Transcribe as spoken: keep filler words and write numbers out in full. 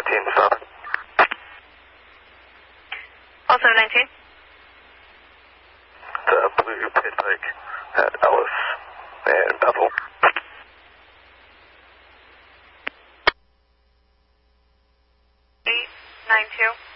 nineteen, stop. Also nineteen. The Blue Pit Bike at Ellis and Bethel. eight nine two.